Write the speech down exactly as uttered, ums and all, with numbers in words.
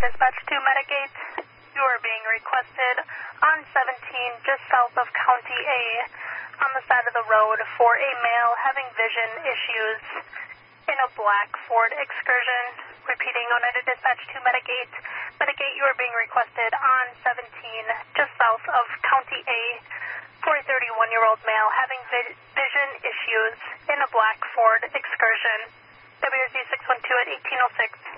Dispatch to Medigate. You are being requested on seventeen, just south of County A, on the side of the road for a male having vision issues in a black Ford Excursion. Repeating, Oneida Dispatch to Medigate. Medigate, you are being requested on seventeen, just south of County A, for a thirty-one-year-old male having vi vision issues in a black Ford Excursion. W Z six one two at eighteen oh six.